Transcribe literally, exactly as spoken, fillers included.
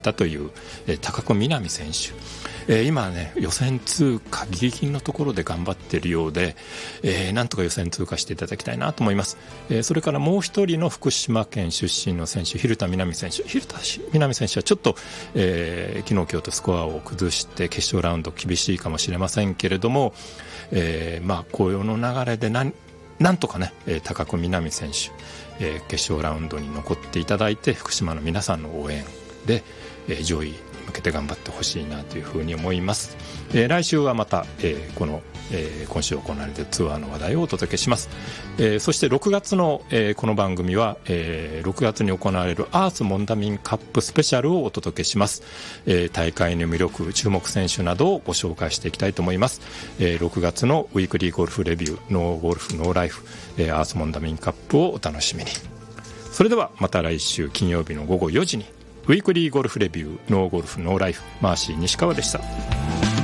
たという、えー、高久みなみ選手、えー、今ね予選通過ギリギリのところで頑張っているようで、えー、なんとか予選通過していただきたいなと思います。えー、それからもう一人の福島県出身の選手、蛭田みなみ選手蛭田みなみ選手はちょっと、えー、昨日今日とスコアを崩して決勝ラウンド厳しいかもしれませんけれども、えー、まあ紅葉の流れで何なんとかね、えー、高久みなみ選手、えー、決勝ラウンドに残っていただいて福島の皆さんの応援で、えー、上位に向けて頑張ってほしいなというふうに思います。えー、来週はまた、えー、この、えー、今週行われているツアーの話題をお届けします。えー、そしてろくがつの、えー、この番組は、えー、ろくがつに行われるアースモンダミンカップスペシャルをお届けします。えー、大会の魅力、注目選手などをご紹介していきたいと思います。えー、ろくがつのウィークリーゴルフレビューノーゴルフノーライフ、えー、アースモンダミンカップをお楽しみに。それではまた来週金曜日の午後よじにウィークリーゴルフレビューノーゴルフノーライフ、マーシー西川でした。